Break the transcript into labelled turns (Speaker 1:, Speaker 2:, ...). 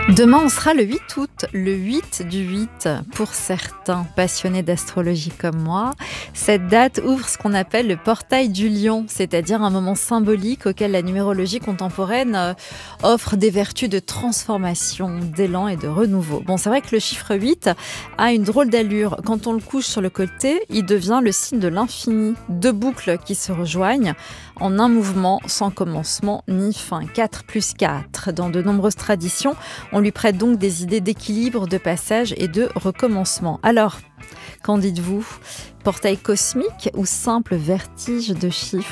Speaker 1: Demain, on sera le 8 août, le 8 du 8 pour certains passionnés d'astrologie comme moi. Cette date ouvre ce qu'on appelle le portail du lion, c'est-à-dire un moment symbolique auquel la numérologie contemporaine offre des vertus de transformation, d'élan et de renouveau. Bon, c'est vrai que le chiffre 8 a une drôle d'allure. Quand on le couche sur le côté, il devient le signe de l'infini. Deux boucles qui se rejoignent en un mouvement sans commencement ni fin. 4 plus 4. Dans de nombreuses traditions, on lui prête donc des idées d'équilibre, de passage et de recommencement. Alors, qu'en dites-vous ? Portail cosmique ou simple vertige de chiffres ?